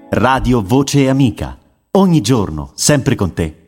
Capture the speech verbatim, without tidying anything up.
Radio Voce Amica. Ogni giorno, sempre con te,